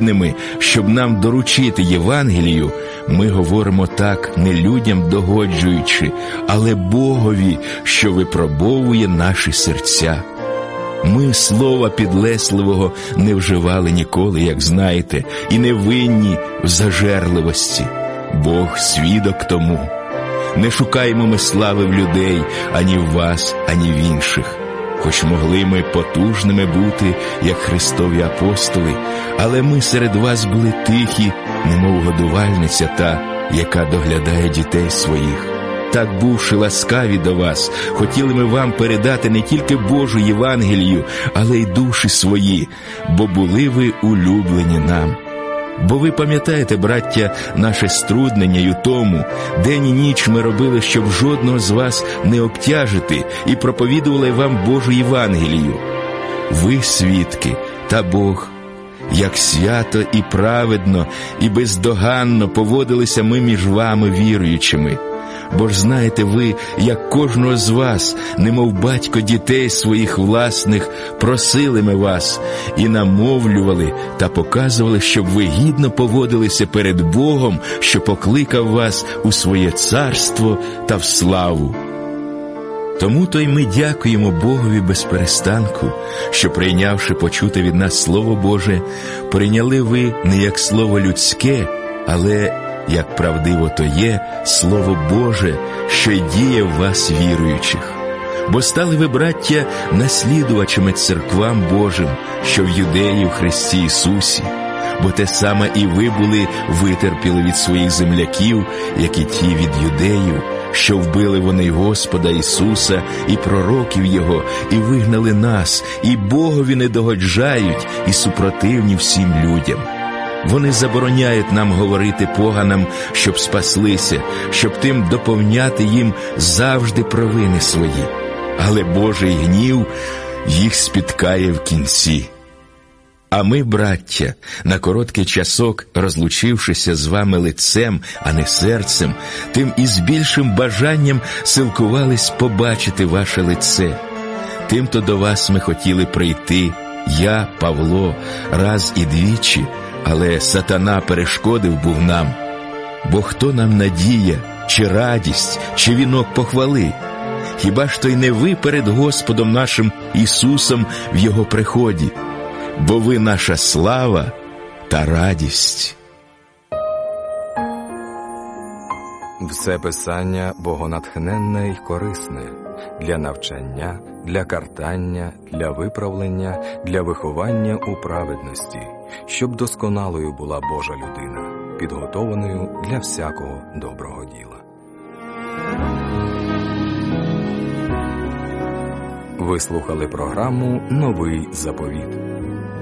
гідними, щоб нам доручити Євангелію, ми говоримо так не людям догоджуючи, але Богові, що випробовує наші серця. Ми слова підлесливого не вживали ніколи, як знаєте, і не винні в зажерливості. Бог свідок тому. Не шукаємо ми слави в людей, ані в вас, ані в інших. Хоч могли ми потужними бути, як Христові апостоли, але ми серед вас були тихі, немов годувальниця та, яка доглядає дітей своїх. Так, бувши ласкаві до вас, хотіли ми вам передати не тільки Божу Євангелію, але й душі свої, бо були ви улюблені нам. Бо ви пам'ятаєте, браття, наше струднення й у тому, день і ніч ми робили, щоб жодного з вас не обтяжити, і проповідували вам Божу Євангелію. Ви свідки, та Бог, як свято і праведно, і бездоганно поводилися ми між вами віруючими. Бо ж знаєте ви, як кожного з вас, немов батько дітей своїх власних, просили ми вас і намовлювали та показували, щоб ви гідно поводилися перед Богом, що покликав вас у своє царство та в славу. Тому-то й ми дякуємо Богові без перестанку, що, прийнявши почуте від нас Слово Боже, прийняли ви не як слово людське, але як правдиво то є Слово Боже, що й діє в вас віруючих. Бо стали ви, браття, наслідувачами церквам Божим, що в Юдеї в Христі Ісусі. Бо те саме і ви були витерпіли від своїх земляків, як і ті від юдеїв, що вбили вони Господа Ісуса і пророків Його, і вигнали нас, і Богові не догоджають, і супротивні всім людям. Вони забороняють нам говорити поганам, щоб спаслися, щоб тим доповняти їм завжди провини свої. Але Божий гнів їх спіткає в кінці. А ми, браття, на короткий часок, розлучившися з вами лицем, а не серцем, тим і з більшим бажанням силкувались побачити ваше лице. Тим-то до вас ми хотіли прийти, я, Павло, раз і двічі, але сатана перешкодив був нам. Бо хто нам надія, чи радість, чи вінок похвали? Хіба ж то й не ви перед Господом нашим Ісусом в Його приході? Бо ви наша слава та радість. Все Писання богонатхненне й корисне для навчання, для картання, для виправлення, для виховання у праведності, щоб досконалою була Божа людина, підготованою для всякого доброго діла. Ви слухали програму «Новий заповіт».